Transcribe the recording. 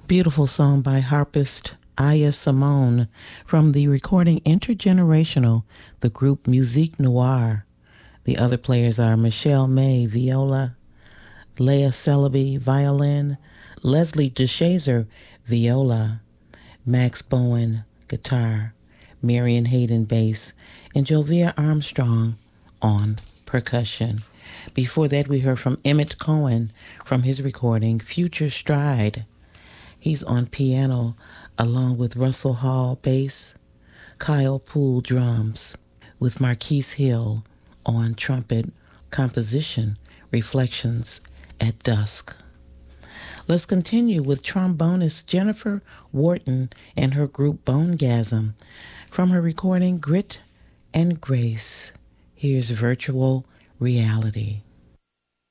Beautiful song by harpist Aya Simone from the recording Intergenerational, the group Musique Noire. The other players are Michelle May, viola, Leah Celebi, violin, Leslie DeShazer, viola, Max Bowen, guitar, Marion Hayden, bass, and Jovia Armstrong on percussion. Before that, we heard from Emmett Cohen from his recording Future Stride. He's on piano along with Russell Hall, bass, Kyle Poole, drums, with Marquise Hill on trumpet, composition, Reflections at Dusk. Let's continue with trombonist Jennifer Wharton and her group Bonegasm from her recording Grit and Grace. Here's Virtual Reality.